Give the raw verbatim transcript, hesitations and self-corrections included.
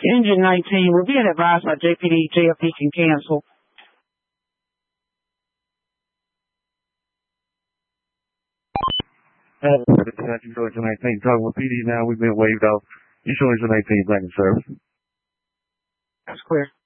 Engine nineteen, we're being advised by J P D J F P can cancel. Uh, Engine nineteen, talking with P D now. We've been waived off. You showing Engine nineteen back in service. That's clear.